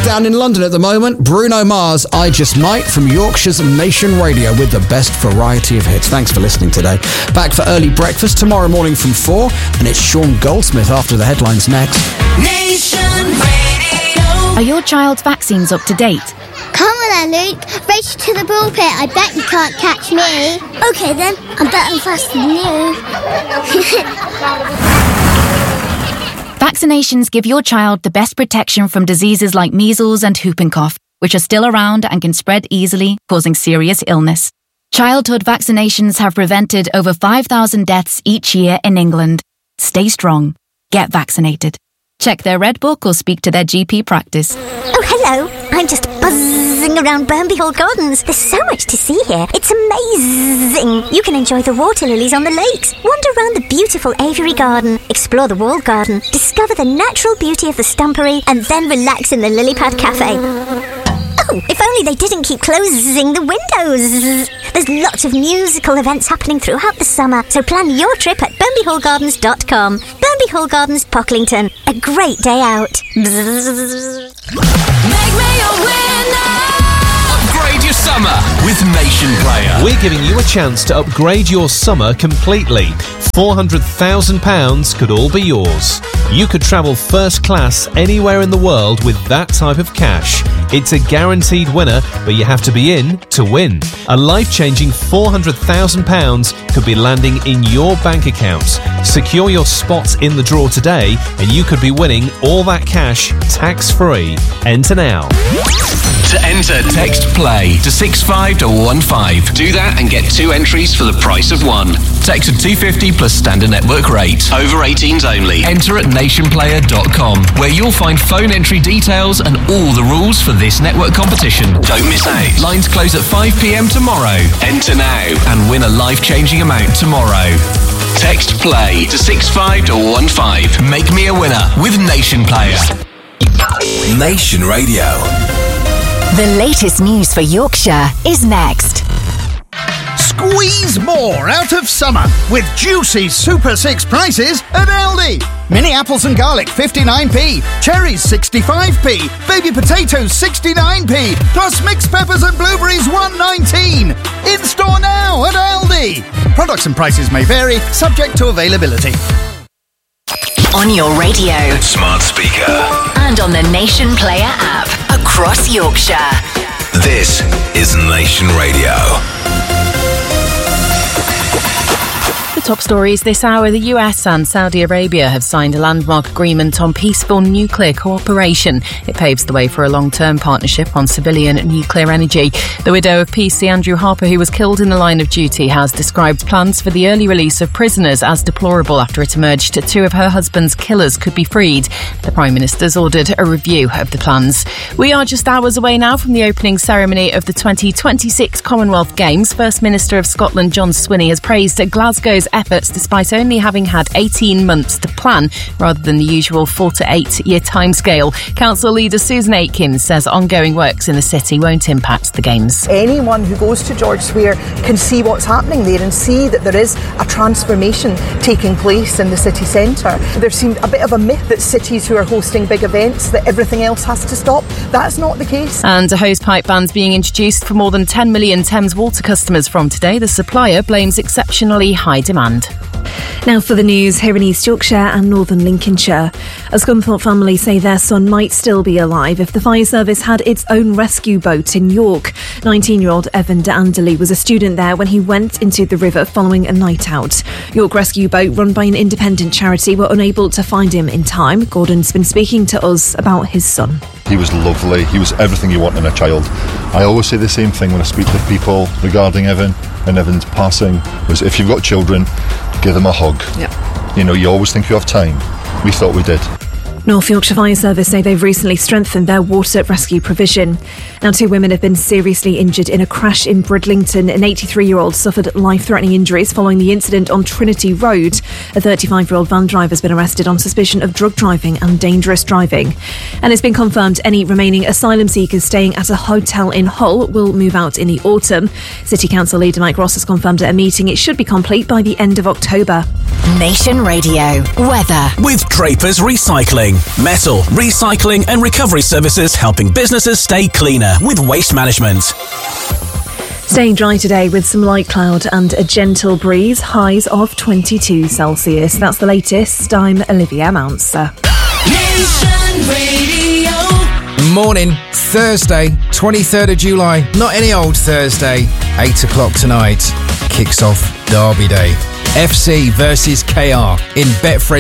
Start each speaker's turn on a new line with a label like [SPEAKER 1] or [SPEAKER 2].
[SPEAKER 1] down in London at the moment. Bruno Mars, I Just Might, from Yorkshire's Nation Radio with the best variety of hits. Thanks for listening today. Back for early breakfast tomorrow morning from 4, and it's Sean Goldsmith after the headlines next.
[SPEAKER 2] Nation Radio.
[SPEAKER 3] Are your child's vaccines up to date?
[SPEAKER 4] Come on then, Luke. Race to the pulpit. I bet you can't catch me. OK then, I'm better faster than you.
[SPEAKER 3] Vaccinations give your child the best protection from diseases like measles and whooping cough, which are still around and can spread easily, causing serious illness. Childhood vaccinations have prevented over 5,000 deaths each year in England. Stay strong. Get vaccinated. Check their Red Book or speak to their GP practice.
[SPEAKER 5] Oh, hello. I'm just buzzing around Burnby Hall Gardens. There's so much to see here. It's amazing. You can enjoy the water lilies on the lakes, wander around the beautiful aviary garden, explore the walled garden, discover the natural beauty of the stumpery, and then relax in the Lily Pad Cafe. Oh, if only they didn't keep closing the windows. There's lots of musical events happening throughout the summer, so plan your trip at BurnbyHallGardens.com. Burnby Hall Gardens, Pocklington. A great day out.
[SPEAKER 2] Make me a winner.
[SPEAKER 6] Upgrade your summer with Nation Player.
[SPEAKER 7] We're giving you a chance to upgrade your summer completely. £400,000 could all be yours. You could travel first class anywhere in the world with that type of cash. It's a guaranteed winner, but you have to be in to win. A life-changing £400,000 could be landing in your bank account. Secure your spot in the draw today, and you could be winning all that cash tax-free. Enter now.
[SPEAKER 6] To enter, text PLAY to 65215. Do that and get 2 entries for the price of 1. Text at $2.50 plus standard network rate. Over 18s only. Enter at nationplayer.com, where you'll find phone entry details and all the rules for this network competition. Don't miss out. Lines close at 5 p.m. tomorrow. Enter now and win a life-changing amount tomorrow. Text PLAY to 65215. Make me a winner with Nation Player.
[SPEAKER 8] Nation Radio.
[SPEAKER 9] The latest news for Yorkshire is next.
[SPEAKER 10] Squeeze more out of summer with juicy Super 6 prices at Aldi. Mini apples and garlic 59p, cherries 65p, baby potatoes 69p, plus mixed peppers and blueberries 119. In store now at Aldi. Products and prices may vary, subject to availability.
[SPEAKER 9] On your radio,
[SPEAKER 8] Smart speaker,
[SPEAKER 9] and on the Nation Player app across Yorkshire.
[SPEAKER 8] This is Nation Radio.
[SPEAKER 11] The top stories this hour: the US and Saudi Arabia have signed a landmark agreement on peaceful nuclear cooperation. It paves the way for a long-term partnership on civilian nuclear energy. The widow of PC Andrew Harper, who was killed in the line of duty, has described plans for the early release of prisoners as deplorable after it emerged 2 of her husband's killers could be freed. The Prime Minister's ordered a review of the plans. We are just hours away now from the opening ceremony of the 2026 Commonwealth Games. First Minister of Scotland John Swinney has praised Glasgow's efforts despite only having had 18 months to plan rather than the usual 4 to 8 year timescale. Council leader Susan Aitken says ongoing works in the city won't impact the Games.
[SPEAKER 12] Anyone who goes to George Square can see what's happening there and see that there is a transformation taking place in the city centre. There seemed a bit of a myth that cities who are hosting big events, that everything else has to stop. That's not the case.
[SPEAKER 11] And a hosepipe ban's being introduced for more than 10 million Thames Water customers from today. The supplier blames exceptionally high demand.
[SPEAKER 13] Now for the news here in East Yorkshire and Northern Lincolnshire. A Scunthorpe family say their son might still be alive if the fire service had its own rescue boat in York. 19-year-old Evan de Anderley was a student there when he went into the river following a night out. York Rescue Boat, run by an independent charity, were unable to find him in time. Gordon's been speaking to us about his son.
[SPEAKER 14] He was lovely. He was everything you want in a child. I always say the same thing when I speak to people regarding Evan and Evan's passing, was if you've got children, give them a hug.
[SPEAKER 13] Yep.
[SPEAKER 14] You know, you always think you have time. We thought we did.
[SPEAKER 13] North Yorkshire Fire Service say they've recently strengthened their water rescue provision. Now, 2 women have been seriously injured in a crash in Bridlington. An 83-year-old suffered life-threatening injuries following the incident on Trinity Road. A 35-year-old van driver has been arrested on suspicion of drug driving and dangerous driving. And it's been confirmed any remaining asylum seekers staying at a hotel in Hull will move out in the autumn. City Council leader Mike Ross has confirmed at a meeting it should be complete by the end of October.
[SPEAKER 9] Nation Radio. Weather.
[SPEAKER 8] With Drapers Recycling.
[SPEAKER 15] Metal, recycling and recovery services helping businesses stay cleaner with Waste Management.
[SPEAKER 13] Staying dry today with some light cloud and a gentle breeze, highs of 22 Celsius. That's the latest. I'm Olivia Mouncer.
[SPEAKER 2] Nation Radio.
[SPEAKER 16] Morning, Thursday, 23rd of July. Not any old Thursday. 8 o'clock tonight kicks off Derby Day. FC versus KR in Betfred